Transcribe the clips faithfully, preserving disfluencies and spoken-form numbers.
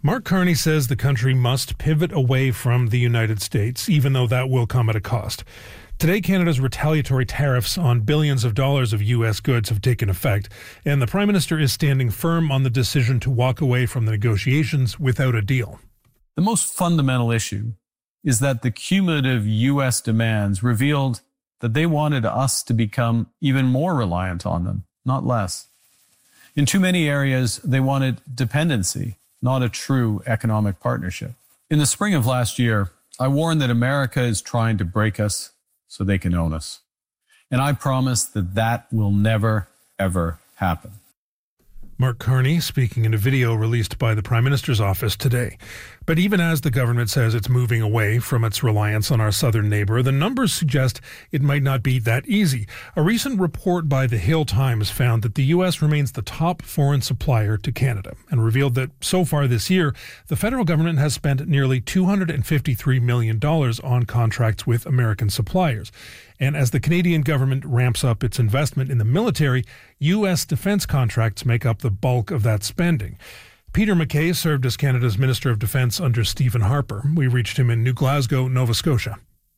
Mark Carney says the country must pivot away from the United States, even though that will come at a cost. Today, Canada's retaliatory tariffs on billions of dollars of U S goods have taken effect, and the Prime Minister is standing firm on the decision to walk away from the negotiations without a deal. The most fundamental issue is that the cumulative U S demands revealed that they wanted us to become even more reliant on them, not less. In too many areas, they wanted dependency, not a true economic partnership. In the spring of last year, I warned that America is trying to break us so they can own us. And I promise that that will never, ever happen. Mark Carney speaking in a video released by the Prime Minister's office today. But even as the government says it's moving away from its reliance on our southern neighbor, the numbers suggest it might not be that easy. A recent report by the Hill Times found that the U S remains the top foreign supplier to Canada and revealed that so far this year, the federal government has spent nearly two hundred fifty-three million dollars on contracts with American suppliers. And as the Canadian government ramps up its investment in the military, U S defense contracts make up the bulk of that spending. Peter MacKay served as Canada's Minister of Defence under Stephen Harper. We reached him in New Glasgow, Nova Scotia.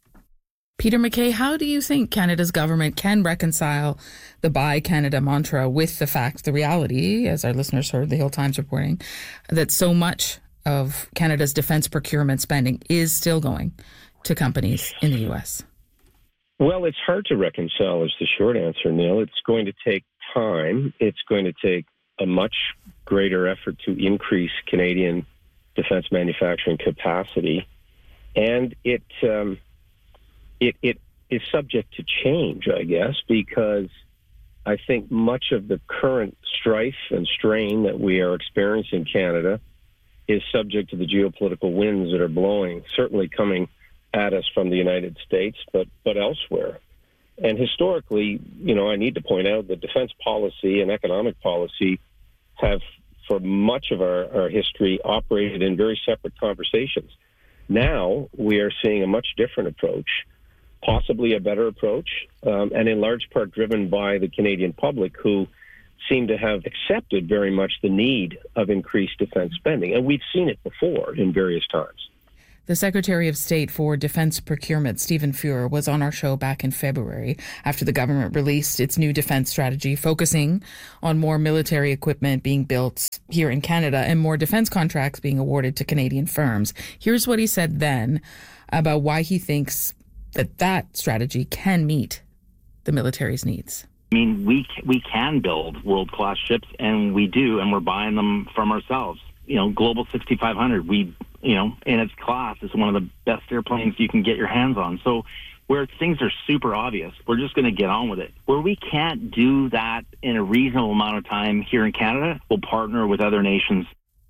Peter MacKay, how do you think Canada's government can reconcile the Buy Canada mantra with the fact, the reality, as our listeners heard the Hill Times reporting, that so much of Canada's defence procurement spending is still going to companies in the U S? Well, it's hard to reconcile is the short answer, Neil. It's going to take time. It's going to take a much greater effort to increase Canadian defense manufacturing capacity. And it, um, it, it is subject to change, I guess, because I think much of the current strife and strain that we are experiencing in Canada is subject to the geopolitical winds that are blowing, certainly coming at us from the United States, but but elsewhere. And historically, you know, I need to point out that defense policy and economic policy have, for much of our, our history, operated in very separate conversations. Now we are seeing a much different approach, possibly a better approach, um, and in large part driven by the Canadian public, who seem to have accepted very much the need of increased defense spending. And we've seen it before in various times. The Secretary of State for Defense Procurement, Stephen Fuhr, was on our show back in February after the government released its new defense strategy, focusing on more military equipment being built here in Canada and more defense contracts being awarded to Canadian firms. Here's what he said then about why he thinks that that strategy can meet the military's needs. I mean, we we can build world-class ships, and we do, and we're buying them from ourselves. You know, Global sixty-five hundred, we, you know, in its class is one of the best airplanes you can get your hands on. So where things are super obvious, we're just going to get on with it. Where we can't do that in a reasonable amount of time here in Canada, we'll partner with other nations.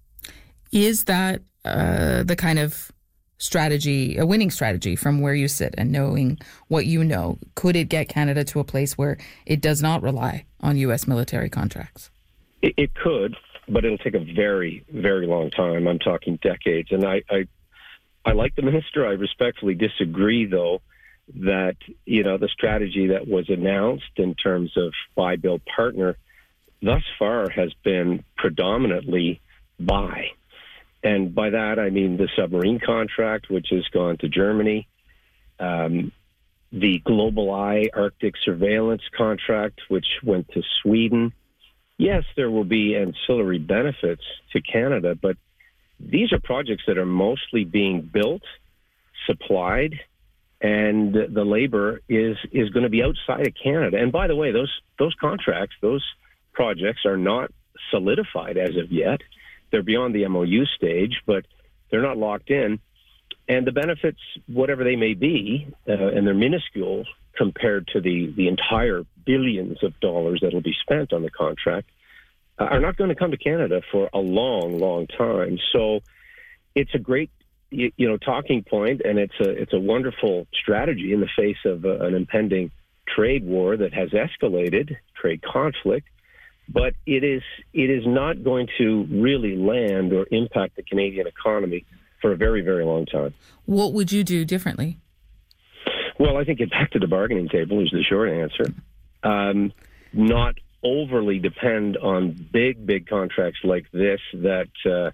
Is that uh, the kind of strategy, a winning strategy from where you sit and knowing what you know? Could it get Canada to a place where it does not rely on U S military contracts? It, it could. But it'll take a very, very long time. I'm talking decades. And I, I, I like the minister. I respectfully disagree, though, that, you know, the strategy that was announced in terms of buy, build, partner thus far has been predominantly buy. And by that, I mean the submarine contract, which has gone to Germany, um, the GlobalEye Arctic surveillance contract, which went to Sweden. Yes, there will be ancillary benefits to Canada, but these are projects that are mostly being built, supplied, and the labor is is going to be outside of Canada. And by the way, those those contracts, those projects are not solidified as of yet. They're beyond the M O U stage, but they're not locked in. And the benefits, whatever they may be, uh, and they're minuscule compared to the, the entire billions of dollars that will be spent on the contract, uh, are not going to come to Canada for a long, long time. So it's a great, you, you know, talking point, and it's a it's a wonderful strategy in the face of a, an impending trade war that has escalated, trade conflict. But it is it is not going to really land or impact the Canadian economy for a very, very long time. What would you do differently? Well, I think get back to the bargaining table is the short answer. Um, not overly depend on big, big contracts like this that uh,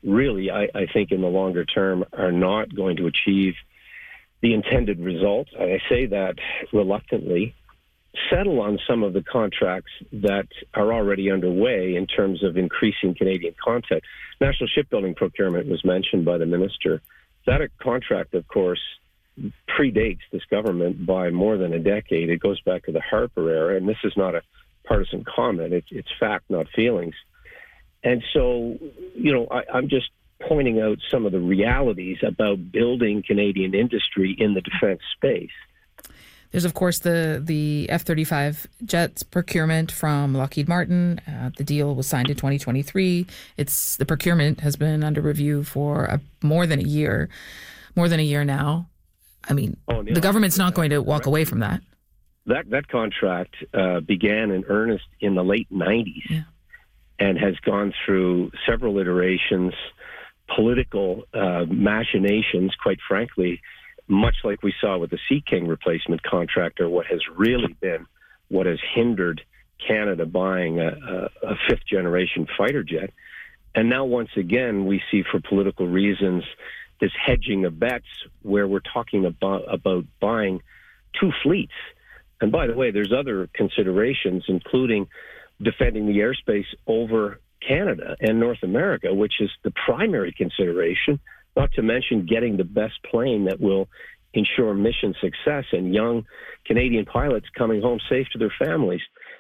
really, I, I think in the longer term, are not going to achieve the intended result. I say that reluctantly. Settle on some of the contracts that are already underway in terms of increasing Canadian content. National Shipbuilding Procurement was mentioned by the minister. That contract, of course, predates this government by more than a decade. It goes back to the Harper era, and this is not a partisan comment. It's, it's fact, not feelings. And so, you know, I, I'm just pointing out some of the realities about building Canadian industry in the defense space. There's, of course, the, the F thirty-five jets procurement from Lockheed Martin. Uh, the deal was signed in twenty twenty-three. It's the procurement has been under review for a, more than a year, more than a year now. I mean, oh, yeah. The government's not going to walk away from that. That that contract uh, began in earnest in the late nineties yeah. and has gone through several iterations, political uh, machinations, quite frankly, much like we saw with the Sea King replacement contract, or what has really been what has hindered Canada buying a, a, a fifth-generation fighter jet. And now, once again, we see, for political reasons, this hedging of bets where we're talking about, about buying two fleets. And by the way, there's other considerations, including defending the airspace over Canada and North America, which is the primary consideration, not to mention getting the best plane that will ensure mission success and young Canadian pilots coming home safe to their families.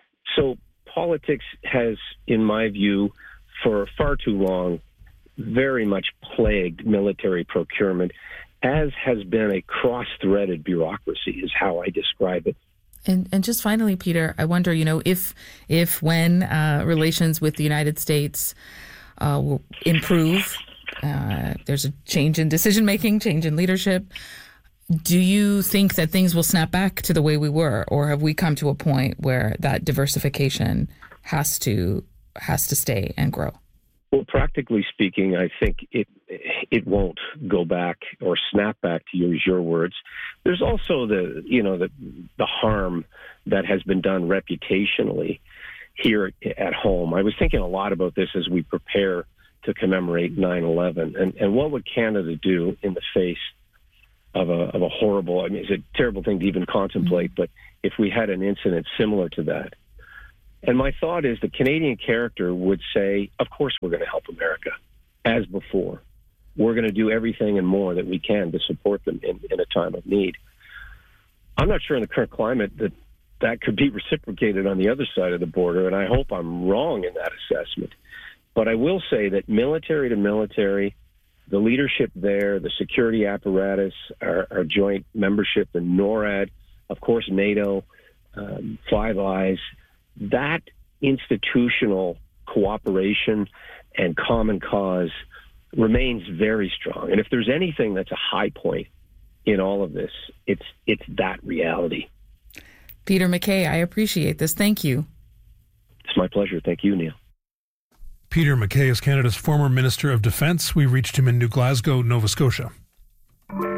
So politics has, in my view, for far too long, very much plagued military procurement, as has been a cross-threaded bureaucracy, is how I describe it. And and just finally, Peter, I wonder, you know, if if when uh, relations with the United States uh, will improve, uh, there's a change in decision-making, change in leadership, do you think that things will snap back to the way we were, or have we come to a point where that diversification has to has to stay and grow? Well, practically speaking, I think it it won't go back or snap back, to use your words. There's also the you know the the harm that has been done reputationally here at home. I was thinking a lot about this as we prepare to commemorate nine eleven, and and what would Canada do in the face of a of a horrible? I mean, it's a terrible thing to even contemplate, but if we had an incident similar to that. And my thought is the Canadian character would say, of course we're going to help America, as before. We're going to do everything and more that we can to support them in, in a time of need. I'm not sure in the current climate that that could be reciprocated on the other side of the border, and I hope I'm wrong in that assessment. But I will say that military to military, the leadership there, the security apparatus, our, our joint membership in NORAD, of course NATO, um, Five Eyes, that institutional cooperation and common cause remains very strong. And if there's anything that's a high point in all of this, it's it's that reality. Peter MacKay, I appreciate this. Thank you. It's my pleasure. Thank you, Neil. Peter MacKay is Canada's former Minister of Defence. We reached him in New Glasgow, Nova Scotia.